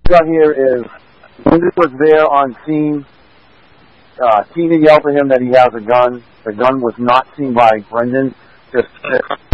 got here is Brendan was there on scene. Tina yelled at him that he has a gun. The gun was not seen by Brendan. Just